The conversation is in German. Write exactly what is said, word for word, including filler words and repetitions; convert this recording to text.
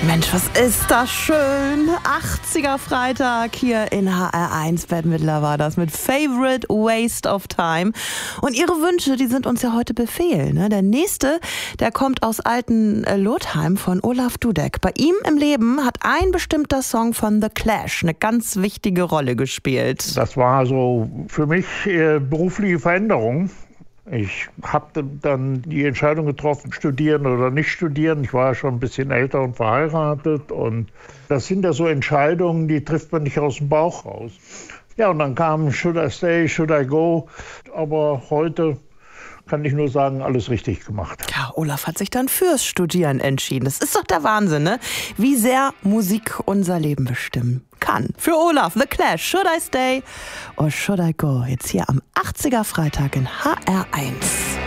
Mensch, was ist das schön. achtziger Freitag hier in H R eins. Bette Midler war das mit Favorite Waste of Time. Und ihre Wünsche, die sind uns ja heute Befehl. Ne? Der nächste, der kommt aus Alten-Lothheim von Olaf Dudek. Bei ihm im Leben hat ein bestimmter Song von The Clash eine ganz wichtige Rolle gespielt. Das war so für mich äh, berufliche Veränderung. Ich habe dann die Entscheidung getroffen, studieren oder nicht studieren. Ich war ja schon ein bisschen älter und verheiratet. Und das sind ja so Entscheidungen, die trifft man nicht aus dem Bauch raus. Ja, und dann kam Should I Stay, Should I Go? Aber heute kann ich nur sagen, alles richtig gemacht. Ja, Olaf hat sich dann fürs Studieren entschieden. Das ist doch der Wahnsinn, ne? Wie sehr Musik unser Leben bestimmen kann. Für Olaf, The Clash, Should I Stay or Should I Go? Jetzt hier am achtziger Freitag in H R eins.